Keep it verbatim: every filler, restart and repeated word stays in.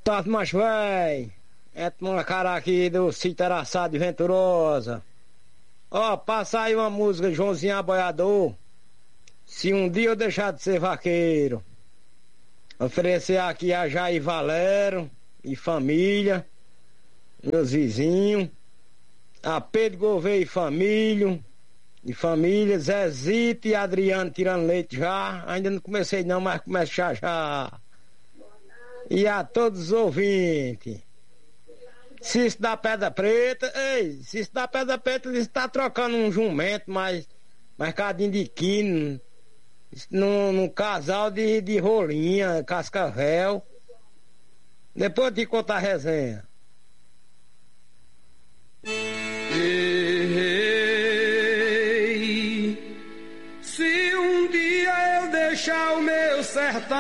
Tá, macho véi, é uma cara aqui do sítio Araçá de Venturosa. Ó, passa aí uma música de Joãozinho Aboiador. Se um dia eu deixar de ser vaqueiro. Oferecer aqui a Jair Valério e família, meus vizinhos, a Pedro Gouveia e família, e família, Zezito e Adriano tirando leite já. Ainda não comecei não, mas começo já já. E a todos os ouvintes. Cício da Pedra Preta, ei, Cício da Pedra Preta, ele está trocando um jumento, mas marcadinho de quino, num, num casal de, de rolinha, cascavel. Depois eu te contar a resenha. Ei, se um dia eu deixar o meu sertão